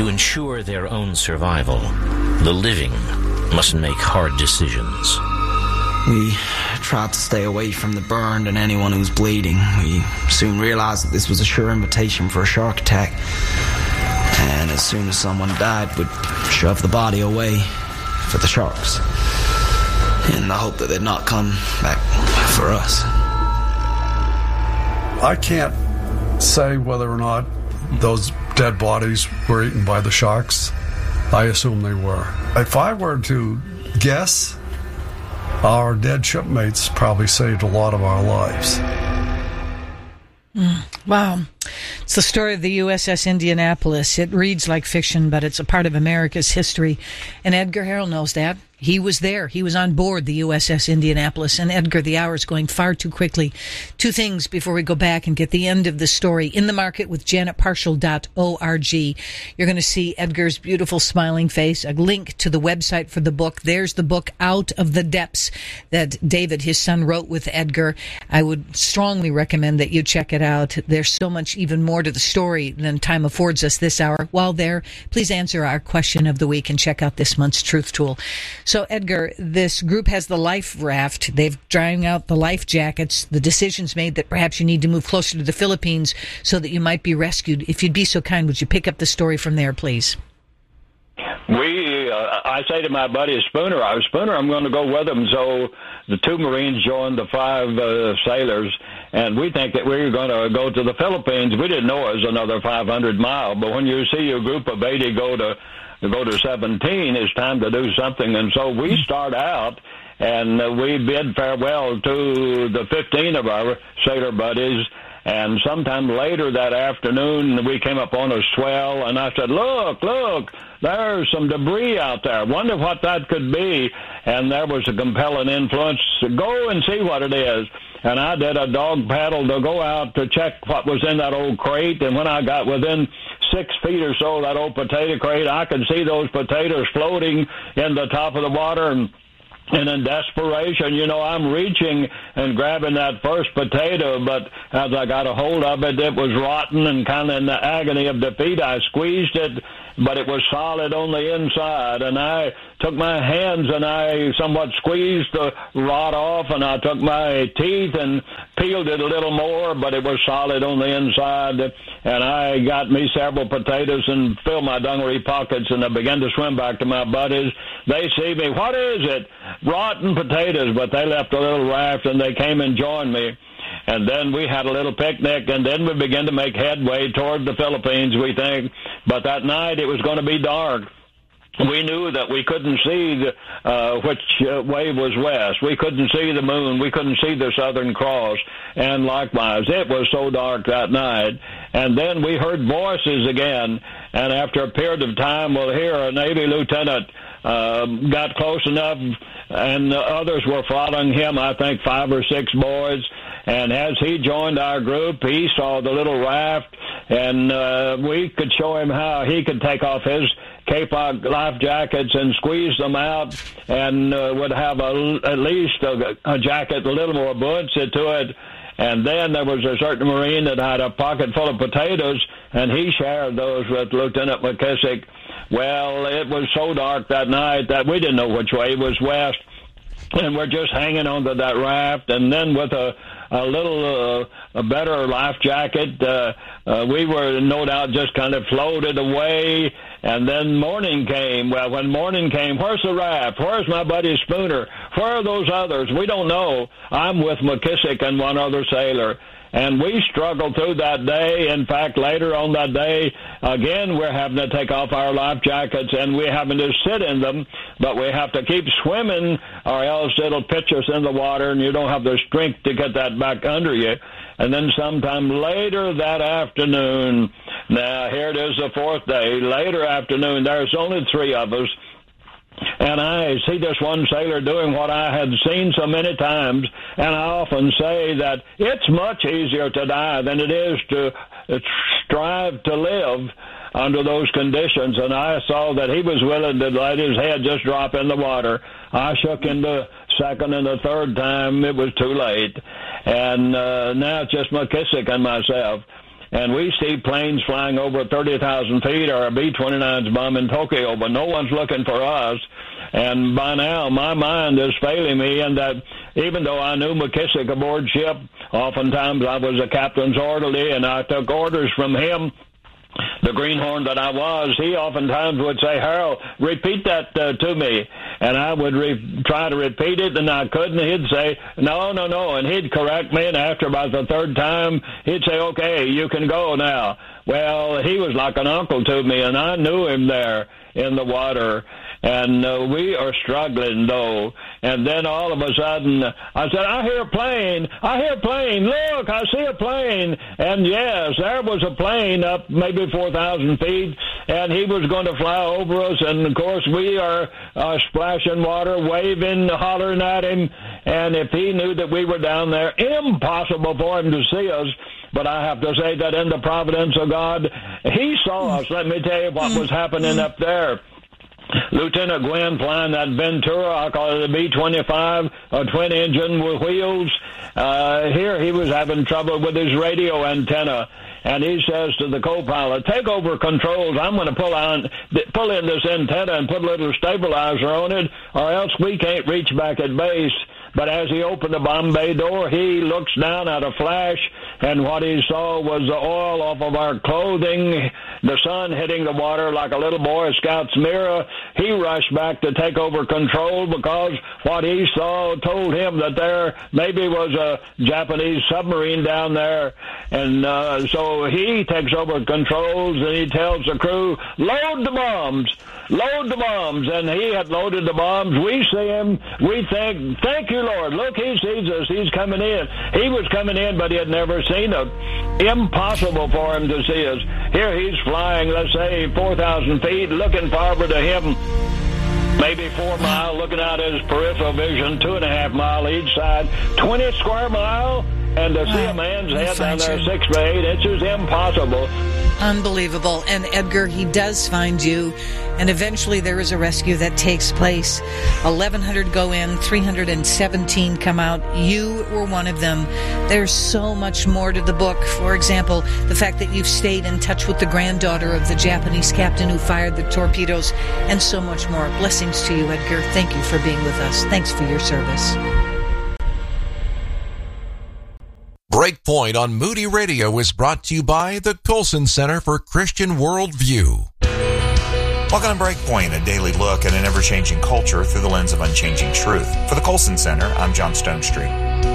To ensure their own survival, the living must make hard decisions. We tried to stay away from the burned and anyone who was bleeding. We soon realized that this was a sure invitation for a shark attack. And as soon as someone died, we'd shove the body away for the sharks, in the hope that they'd not come back for us. I can't say whether or not those dead bodies were eaten by the sharks. I assume they were. If I were to guess, our dead shipmates probably saved a lot of our lives. Wow. It's the story of the USS Indianapolis. It reads like fiction, but it's a part of America's history. And Edgar Harrell knows that. He was there. He was on board the USS Indianapolis. And Edgar, the hour is going far too quickly. Two things before we go back and get the end of the story. In the Market with janetparshall.org. You're going to see Edgar's beautiful smiling face, a link to the website for the book. There's the book, Out of the Depths, that David, his son, wrote with Edgar. I would strongly recommend that you check it out. There's so much even more to the story than time affords us this hour. While there, please answer our question of the week and check out this month's Truth Tool. So, Edgar, this group has the life raft. They've drying out the life jackets. The decision's made that perhaps you need to move closer to the Philippines so that you might be rescued. If you'd be so kind, would you pick up the story from there, please? I say to my buddy Spooner, I'm going to go with them. So the two Marines joined the five sailors, and we think that we're going to go to the Philippines. We didn't know it was another 500 miles, but when you see a group of 80 go to 17, it's time to do something. And so we start out, and we bid farewell to the 15 of our sailor buddies. And sometime later that afternoon, we came up on a swell, and I said, look, there's some debris out there. Wonder what that could be. And there was a compelling influence. Go and see what it is. And I did a dog paddle to go out to check what was in that old crate. And when I got within 6 feet or so of that old potato crate, I could see those potatoes floating in the top of the water. And in desperation, I'm reaching and grabbing that first potato, but as I got a hold of it, it was rotten, and kind of in the agony of defeat, I squeezed it, but it was solid on the inside. And I took my hands and I somewhat squeezed the rot off, and I took my teeth and peeled it a little more, but it was solid on the inside. And I got me several potatoes and filled my dungaree pockets, and I began to swim back to my buddies. They see me. What is it? Rotten potatoes. But they left a little raft, and they came and joined me. And then we had a little picnic, and then we began to make headway toward the Philippines, we think. But that night it was going to be dark. We knew that we couldn't see which way was west. We couldn't see the moon. We couldn't see the Southern Cross. And likewise, it was so dark that night. And then we heard voices again. And after a period of time, we'll hear a Navy lieutenant got close enough, and the others were following him, I think 5 or 6 boys. And as he joined our group, he saw the little raft, and we could show him how he could take off his Kapok life jackets and squeeze them out, and would have at least a jacket, a little more buoyancy to it. And then there was a certain Marine that had a pocket full of potatoes, and he shared those with Lieutenant McKissick. Well, it was so dark that night that we didn't know which way was west, and we're just hanging onto that raft. And then with a better life jacket, we were no doubt just kind of floated away. And then morning came. Well, when morning came, where's the raft? Where's my buddy Spooner? Where are those others? We don't know. I'm with McKissick and one other sailor. And we struggled through that day. In fact, later on that day, again, we're having to take off our life jackets, and we're having to sit in them, but we have to keep swimming, or else it'll pitch us in the water, and you don't have the strength to get that back under you. And then sometime later that afternoon, now here it is, the 4th day, later afternoon, there's only 3 of us. And I see this one sailor doing what I had seen so many times, and I often say that it's much easier to die than it is to strive to live under those conditions. And I saw that he was willing to let his head just drop in the water. I shook him the second and the third time. It was too late. And now it's just McKissick and myself. and we see planes flying over 30,000 feet or a B-29's bombing Tokyo, but no one's looking for us. And by now, my mind is failing me, and that even though I knew McKissick aboard ship, oftentimes I was a captain's orderly, and I took orders from him. The greenhorn that I was, he oftentimes would say, Harold, repeat that to me. And I would try to repeat it, and I couldn't. He'd say, no. And he'd correct me, and after about the third time, he'd say, okay, you can go now. Well, he was like an uncle to me, and I knew him there in the water. And we are struggling, though. And then all of a sudden, I said, I hear a plane. Look, I see a plane. And yes, there was a plane up maybe 4,000 feet, and he was going to fly over us. And, of course, we are splashing water, waving, hollering at him. And if he knew that we were down there, impossible for him to see us. But I have to say that in the providence of God, he saw us. Let me tell you what was happening up there. Lieutenant Gwynn flying that Ventura, I call it a B-25, a twin engine with wheels. Here he was having trouble with his radio antenna. And he says to the co-pilot, take over controls. I'm going to pull in this antenna and put a little stabilizer on it, or else we can't reach back at base. But as he opened the bomb bay door, he looks down at a flash, and what he saw was the oil off of our clothing, the sun hitting the water like a little Boy Scout's mirror. He rushed back to take over control because what he saw told him that there maybe was a Japanese submarine down there. And so he takes over controls, and he tells the crew, load the bombs. And he had loaded the bombs. We see him. We think, thank you, Lord. Look, he sees us. He's coming in. He was coming in, but he had never seen us. Impossible for him to see us. Here he's flying, let's say, 4,000 feet, looking forward to him. Maybe 4 miles, looking out his peripheral vision, 2.5 miles each side, 20 square mile, and to see a man's head down there 6 to 8 inches, impossible. Unbelievable. And Edgar, he does find you, and eventually there is a rescue that takes place. 1,100 go in, 317 come out. You were one of them. There's so much more to the book. For example, the fact that you've stayed in touch with the granddaughter of the Japanese captain who fired the torpedoes, and so much more. Blessings to you, Edgar. Thank you for being with us. Thanks for your service. Breakpoint on Moody Radio is brought to you by the Colson Center for Christian Worldview. Welcome to Breakpoint, a daily look at an ever-changing culture through the lens of unchanging truth. For the Colson Center, I'm John Stonestreet.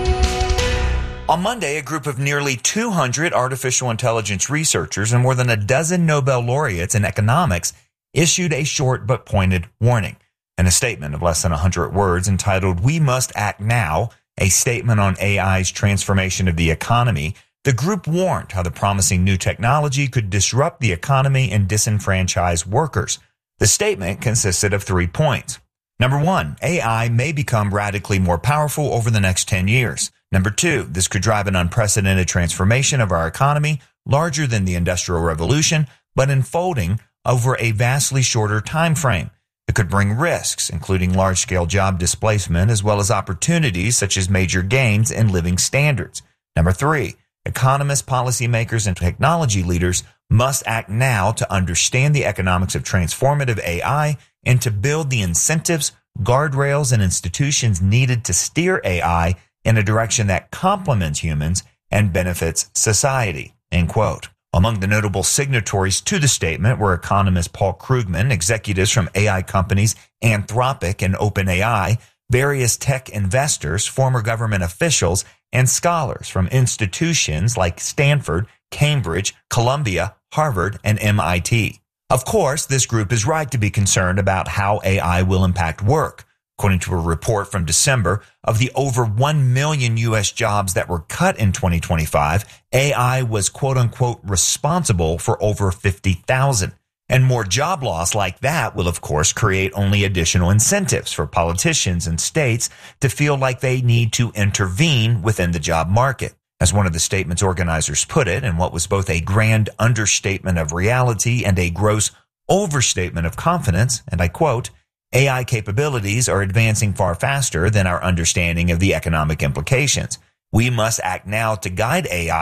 On Monday, a group of nearly 200 artificial intelligence researchers and more than a dozen Nobel laureates in economics issued a short but pointed warning. In a statement of less than 100 words entitled, "We Must Act Now," a statement on AI's transformation of the economy, the group warned how the promising new technology could disrupt the economy and disenfranchise workers. The statement consisted of 3 points. Number 1, AI may become radically more powerful over the next 10 years. Number 2, this could drive an unprecedented transformation of our economy, larger than the Industrial Revolution, but unfolding over a vastly shorter time frame. It could bring risks, including large-scale job displacement, as well as opportunities such as major gains in living standards. Number 3, economists, policymakers, and technology leaders must act now to understand the economics of transformative AI and to build the incentives, guardrails, and institutions needed to steer AI in a direction that complements humans and benefits society. End quote. Among the notable signatories to the statement were economist Paul Krugman, executives from AI companies Anthropic and OpenAI, various tech investors, former government officials, and scholars from institutions like Stanford, Cambridge, Columbia, Harvard, and MIT. Of course, this group is right to be concerned about how AI will impact work. According to a report from December, of the over 1 million U.S. jobs that were cut in 2025, AI was quote-unquote responsible for over 50,000. And more job loss like that will, of course, create only additional incentives for politicians and states to feel like they need to intervene within the job market. As one of the statement's organizers put it, in what was both a grand understatement of reality and a gross overstatement of confidence, and I quote, AI capabilities are advancing far faster than our understanding of the economic implications. We must act now to guide AI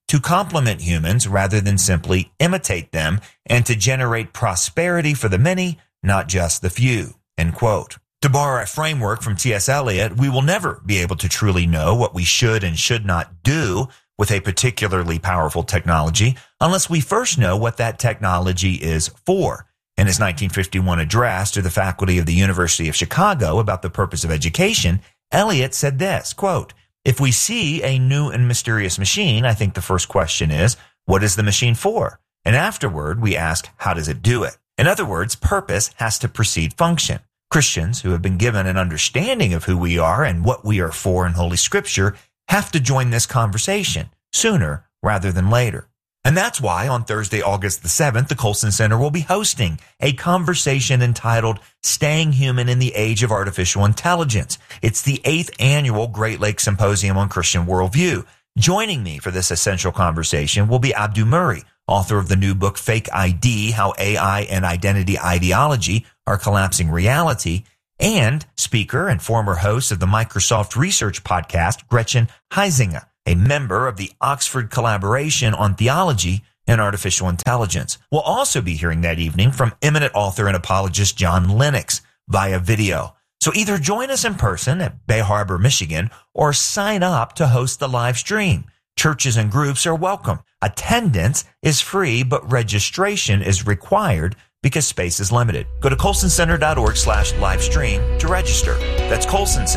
to complement humans rather than simply imitate them, and to generate prosperity for the many, not just the few, end quote. To borrow a framework from T.S. Eliot, we will never be able to truly know what we should and should not do with a particularly powerful technology unless we first know what that technology is for. In his 1951 address to the faculty of the University of Chicago about the purpose of education, Eliot said this, quote, "If we see a new and mysterious machine, I think the first question is, what is the machine for? And afterward, we ask, how does it do it?" In other words, purpose has to precede function. Christians who have been given an understanding of who we are and what we are for in Holy Scripture have to join this conversation sooner rather than later. And that's why on Thursday, August the 7th, the Colson Center will be hosting a conversation entitled Staying Human in the Age of Artificial Intelligence. It's the 8th annual Great Lakes Symposium on Christian Worldview. Joining me for this essential conversation will be Abdu Murray, author of the new book, Fake ID, How AI and Identity Ideology Are Collapsing Reality, and speaker and former host of the Microsoft Research podcast, Gretchen Huizinga, a member of the Oxford Collaboration on Theology and Artificial Intelligence. We'll also be hearing that evening from eminent author and apologist John Lennox via video. So either join us in person at Bay Harbor, Michigan, or sign up to host the live stream. Churches and groups are welcome. Attendance is free, but registration is required because space is limited. Go to colsoncenter.org/livestream to register. That's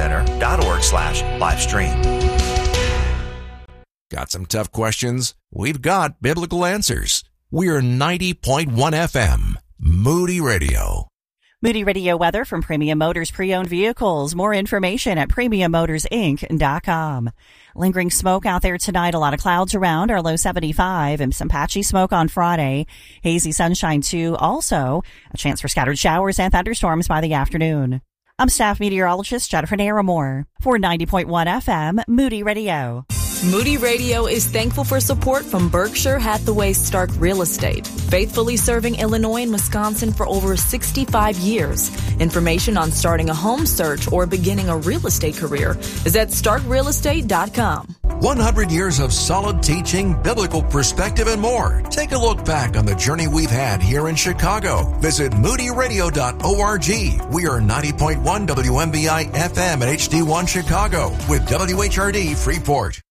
colsoncenter.org/livestream. Got some tough questions? We've got biblical answers. We're 90.1 FM, Moody Radio. Moody Radio weather from Premium Motors Pre-Owned Vehicles. More information at PremiumMotorsInc.com. Lingering smoke out there tonight. A lot of clouds around. Our low 75 and some patchy smoke on Friday. Hazy sunshine too. Also, a chance for scattered showers and thunderstorms by the afternoon. I'm staff meteorologist Jennifer Naramore for 90.1 FM, Moody Radio. Moody Radio is thankful for support from Berkshire Hathaway Stark Real Estate, faithfully serving Illinois and Wisconsin for over 65 years. Information on starting a home search or beginning a real estate career is at starkrealestate.com. 100 years of solid teaching, biblical perspective, and more. Take a look back on the journey we've had here in Chicago. Visit moodyradio.org. We are 90.1 WMBI FM and HD1 Chicago with WHRD Freeport.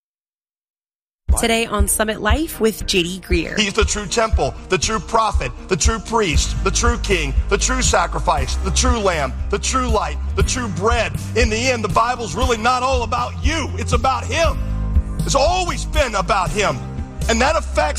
Today on Summit Life with J.D. Greer. He's the true temple, the true prophet, the true priest, the true king, the true sacrifice, the true lamb, the true light, the true bread. In the end, the Bible's really not all about you. It's about him. It's always been about him. And that affects